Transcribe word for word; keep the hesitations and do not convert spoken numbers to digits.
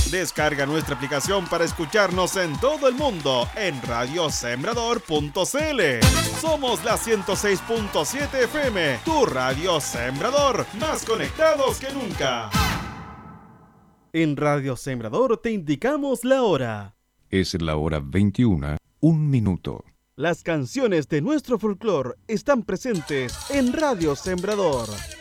Descarga nuestra aplicación para escucharnos en todo el mundo en radio sembrador punto c l. Somos la ciento seis punto siete F M, tu radio Sembrador, más conectados que nunca. En Radio Sembrador te indicamos la hora. Es la hora veintiuna, un minuto. Las canciones de nuestro folclore están presentes en Radio Sembrador.